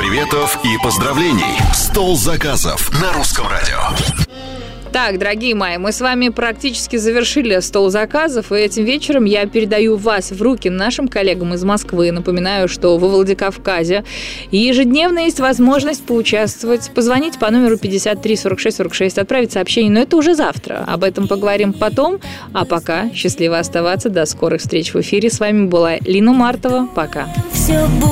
приветов и поздравлений. Стол заказов на Русском радио. Так, дорогие мои, мы с вами практически завершили стол заказов, и этим вечером я передаю вас в руки нашим коллегам из Москвы. Напоминаю, что во Владикавказе ежедневно есть возможность поучаствовать. Позвонить по номеру 53 46 46, отправить сообщение, но это уже завтра. Об этом поговорим потом. А пока счастливо оставаться. До скорых встреч в эфире. С вами была Лина Мартова. Пока.